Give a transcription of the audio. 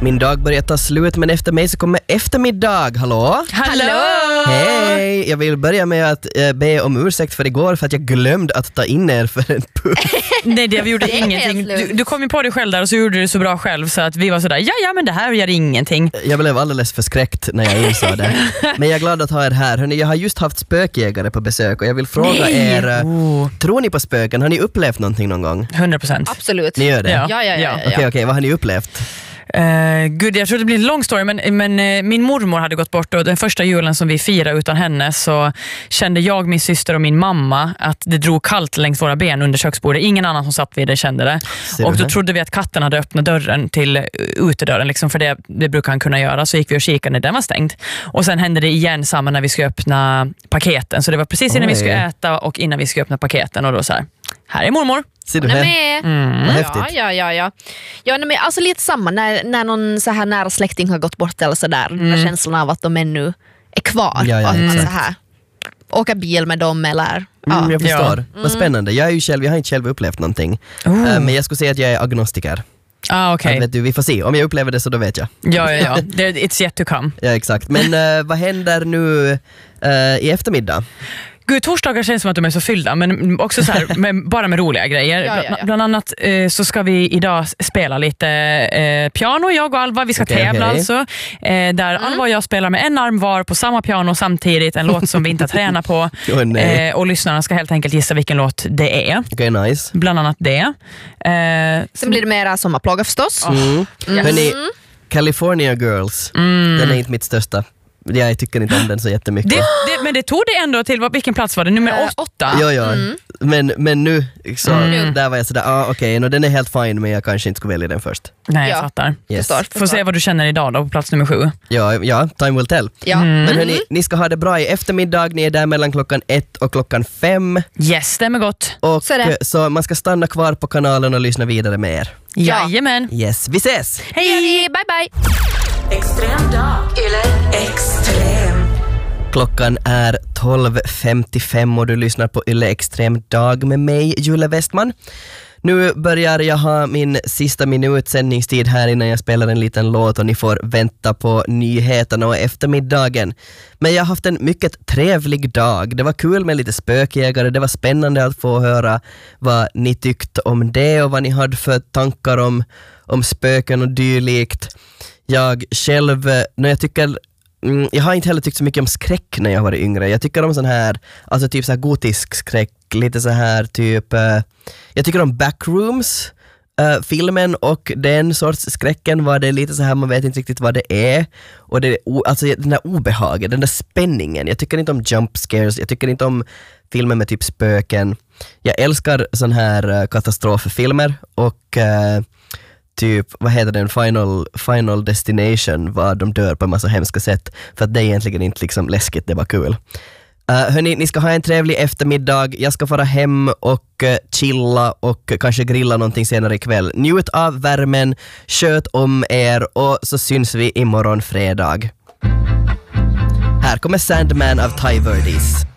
Min dag börjar ta slut, men efter mig så kommer eftermiddag. Hallå? Hallå! Hej! Jag vill börja med att be om ursäkt för igår för att jag glömde att ta in er för en puff. Nej, vi gjorde ingenting. Du kom ju på dig själv där och så gjorde du så bra själv så att vi var sådär, ja men det här gör ingenting. Jag blev alldeles förskräckt när jag insåg det. Men jag är glad att ha er här. Hörrni, jag har just haft spökjägare på besök och jag vill fråga er, tror ni på spöken? Har ni upplevt någonting någon gång? 100%. Absolut. Ni gör det? Ja. Okej, vad har ni upplevt? Gud, jag tror det blir en lång story, men min mormor hade gått bort och den första julen som vi firade utan henne så kände jag, min syster och min mamma att det drog kallt längs våra ben under köksbordet. Ingen annan som satt vid det kände det. Och då trodde vi att katten hade öppnat dörren till utedörren liksom, för det brukar han kunna göra. Så gick vi och kikade när den var stängd. Och sen hände det igen samma när vi skulle öppna paketen. Så det var precis innan vi skulle äta och innan vi skulle öppna paketen och då så här är mormor. Ser du här? Vad häftigt. Ja, men alltså lite samma när någon så här nära släkting har gått bort eller sådär. Den känslan av att de ännu är kvar. Ja, och att man exakt. så här åka bil med dem eller... Jag förstår. Vad spännande. Jag har inte själv upplevt någonting. Men jag skulle säga att jag är agnostiker. Okay. Vet du, vi får se. Om jag upplever det så då vet jag. Ja. It's yet to come. Ja, exakt. Men vad händer nu i eftermiddag? Gud, torsdagar känns som att de är så fyllda, men också så här, bara med roliga grejer. Bland annat så ska vi idag spela lite piano, jag och Alva. Vi ska tävla alltså. Där Alva och jag spelar med en arm var på samma piano samtidigt, en låt som vi inte har tränat på. Och lyssnarna ska helt enkelt gissa vilken låt det är. Okej, nice. Bland annat det. Sen blir det mera sommarplåga förstås. Hörrni, California Girls, den är inte mitt största. Jag tycker inte om den så jättemycket. Men det tog det ändå till, vilken plats var det? Nummer 8? Ja. Men nu, så, där var jag sådär, okej, den är helt fine, men jag kanske inte skulle välja den först. Nej, jag fattar. Yes. Får se vad du känner idag då, på plats nummer 7. Ja, time will tell. Men hörni, ni ska ha det bra i eftermiddag. Ni är där mellan klockan 1 och klockan 5. Yes, stämmer gott. Och så man ska stanna kvar på kanalen och lyssna vidare med er. Jajamän. Yes, vi ses! Hej, bye. Extrem dag. Yle Extrem. Klockan är 12.55 och du lyssnar på Yle Extrem dag med mig, Julle Westman. Nu börjar jag ha min sista minut sändningstid här innan jag spelar en liten låt och ni får vänta på nyheterna och eftermiddagen. Men jag har haft en mycket trevlig dag. Det var kul med lite spökjägare. Det var spännande att få höra vad ni tyckte om det och vad ni hade för tankar om spöken och dylikt. Jag själv, jag har inte heller tyckt så mycket om skräck när jag var yngre. Jag tycker om sån här, alltså typ så här gotisk skräck, lite så här typ, jag tycker om Backrooms, filmen, och den sorts skräcken var det lite så här, man vet inte riktigt vad det är. Och det, alltså den där obehaget, den där spänningen. Jag tycker inte om jump scares, jag tycker inte om filmer med typ spöken. Jag älskar sån här katastroffilmer och typ, vad heter den, Final Destination, var de dör på en massa hemska sätt, för att det är egentligen inte liksom läskigt, det var kul. Hörni, ni ska ha en trevlig eftermiddag. Jag ska fara hem och chilla och kanske grilla någonting senare ikväll. Njut av värmen, sköt om er och så syns vi imorgon fredag. Här kommer Sandman av Ty Verdes.